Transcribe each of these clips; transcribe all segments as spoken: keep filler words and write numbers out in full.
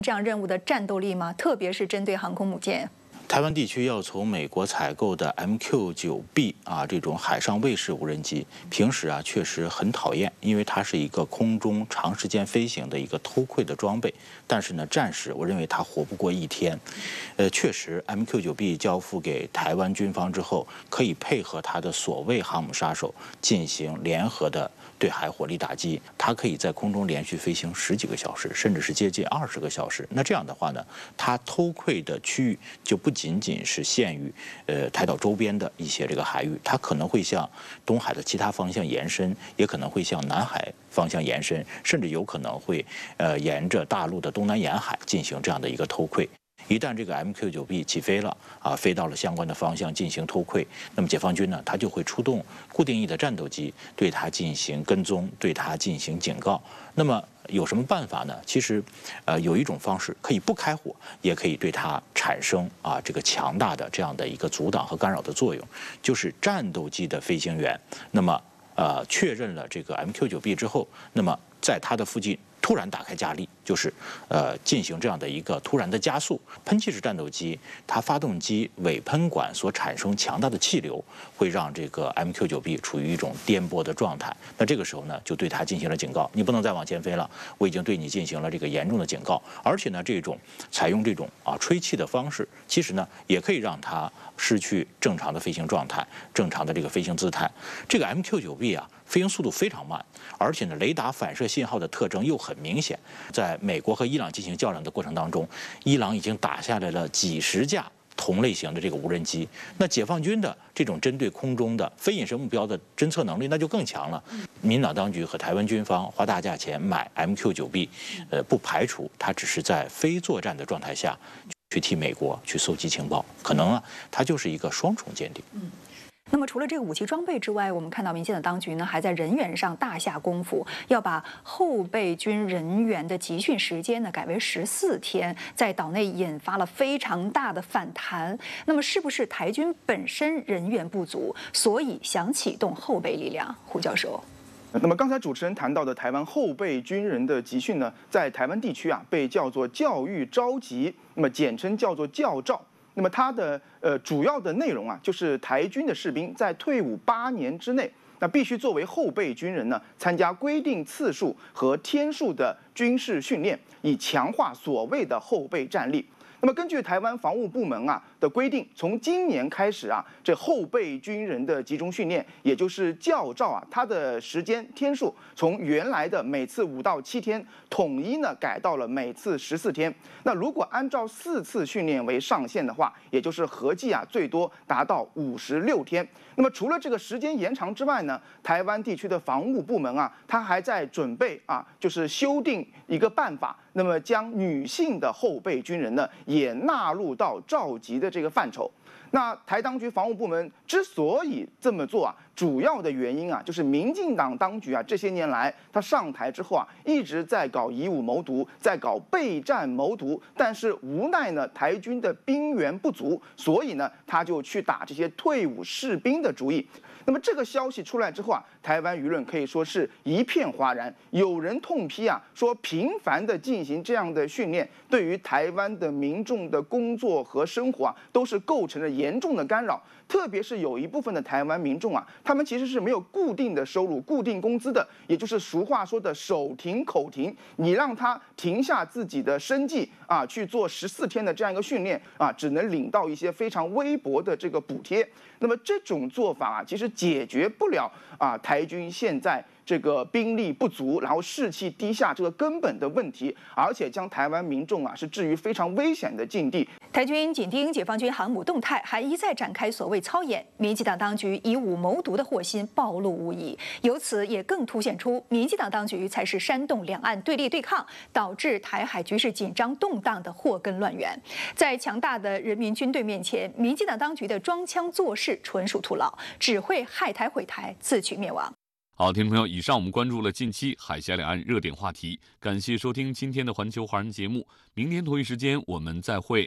这样任务的战斗力吗？特别是针对航空母舰。 台湾地区要从美国采购的 M Q 九 B 啊这种海上卫士无人机，平时啊确实很讨厌，因为它是一个空中长时间飞行的一个偷窥的装备。但是呢，战时我认为它活不过一天。呃，确实 M Q 九 B 交付给台湾军方之后，可以配合它的所谓航母杀手进行联合的对海火力打击。它可以在空中连续飞行十几个小时，甚至是接近二十个小时。那这样的话呢，它偷窥的区域就不仅仅是限于呃台岛周边的一些这个海域，它可能会向东海的其他方向延伸，也可能会向南海方向延伸，甚至有可能会呃沿着大陆的东南沿海进行这样的一个偷窥。一旦这个 M Q 九 B 起飞了啊，飞到了相关的方向进行偷窥，那么解放军呢，它就会出动固定翼的战斗机对它进行跟踪，对它进行警告。那么有什么办法呢？其实，呃，有一种方式可以不开火，也可以对它产生啊这个强大的这样的一个阻挡和干扰的作用，就是战斗机的飞行员，那么呃确认了这个 M Q 九 B 之后，那么在它的附近突然打开加力，就是呃进行这样的一个突然的加速。喷气式战斗机它发动机尾喷管所产生强大的气流，会让这个 M Q 九 B 处于一种颠簸的状态。那这个时候呢，就对它进行了警告，你不能再往前飞了，我已经对你进行了这个严重的警告。而且呢，这种采用这种啊吹气的方式，其实呢也可以让它失去正常的飞行状态，正常的这个飞行姿态。这个 M Q 九 B 啊，飞行速度非常慢，而且呢，雷达反射信号的特征又很明显。在美国和伊朗进行较量的过程当中，伊朗已经打下来了几十架同类型的这个无人机。那解放军的这种针对空中的非隐身目标的侦测能力，那就更强了。民进党当局和台湾军方花大价钱买 M Q 九 B， 呃，不排除它只是在非作战的状态下去替美国去搜集情报，可能啊，它就是一个双重间谍。 嗯。那么除了这个武器装备之外，我们看到民进党当局呢还在人员上大下功夫，要把后备军人员的集训时间呢改为十四天，在岛内引发了非常大的反弹。那么是不是台军本身人员不足，所以想启动后备力量？胡教授。 那么刚才主持人谈到的台湾后备军人的集训呢，在台湾地区啊被叫做教育召集，那么简称叫做教召。那么它的呃主要的内容啊，就是台军的士兵在退伍八年之内，那必须作为后备军人呢，参加规定次数和天数的军事训练，以强化所谓的后备战力。那么根据台湾防务部门啊的规定，从今年开始啊，这后备军人的集中训练，也就是教召啊，它的时间天数从原来的每次五到七天，统一呢改到了每次十四天。那如果按照四次训练为上限的话，也就是合计啊最多达到五十六天。那么除了这个时间延长之外呢，台湾地区的防务部门啊，它还在准备啊，就是修订一个办法，那么将女性的后备军人呢也纳入到召集的这个范畴。那台当局防务部门之所以这么做啊，主要的原因啊，就是民进党当局啊这些年来他上台之后啊，一直在搞以武谋独，在搞备战谋独，但是无奈呢台军的兵源不足，所以呢他就去打这些退伍士兵的主意。那么这个消息出来之后啊，台湾舆论可以说是一片哗然。有人痛批啊，说频繁的进行这样的训练，对于台湾的民众的工作和生活啊，都是构成了严重的干扰。特别是有一部分的台湾民众啊，他们其实是没有固定的收入、固定工资的，也就是俗话说的手停口停。你让他停下自己的生计啊，去做十四天的这样一个训练啊，只能领到一些非常微薄的这个补贴。那么这种做法啊，其实解决不了啊台军现在这个兵力不足，然后士气低下这个根本的问题，而且将台湾民众啊是置于非常危险的境地。 台军紧盯解放军航母动态，还一再展开所谓操演，民进党当局以武谋独的祸心暴露无遗，由此也更凸显出民进党当局才是煽动两岸对立对抗，导致台海局势紧张动荡的祸根乱源。在强大的人民军队面前，民进党当局的装腔作势纯属徒劳，只会害台毁台，自取灭亡。 好，听众朋友，以上我们关注了近期海峡两岸热点话题，感谢收听今天的环球华人节目，明天同一时间我们再会。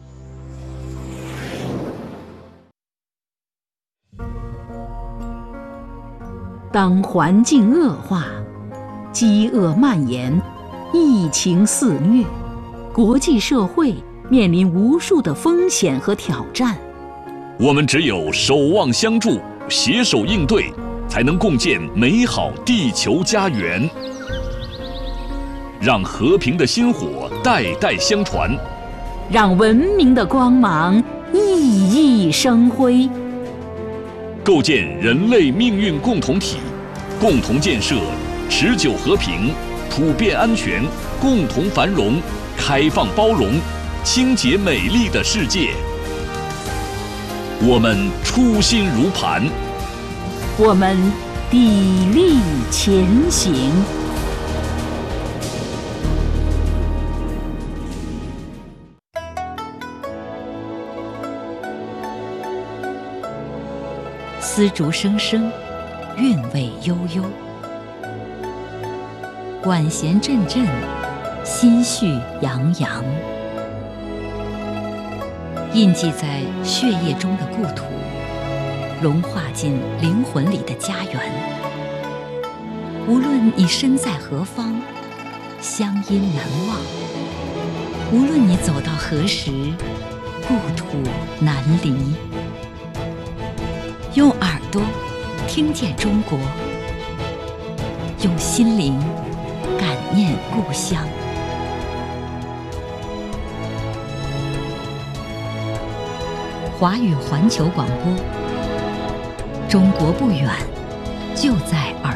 当环境恶化，饥饿蔓延，疫情肆虐， 国际社会面临无数的风险和挑战。 我们只有守望相助，携手应对，才能共建美好地球家园。让和平的薪火代代相传， 让文明的光芒熠熠生辉。 构建人类命运共同体，共同建设持久和平、普遍安全、共同繁荣、开放包容、清洁美丽的世界。我们初心如磐， 我们砥砺前行。丝竹声声，韵味悠悠；管弦阵阵，心绪洋洋。印记在血液中的故土，融化进灵魂里的家园。无论你身在何方，乡音难忘；无论你走到何时，故土难离。用耳朵听见中国，用心灵感念故乡。华语环球广播，中国不远，就在耳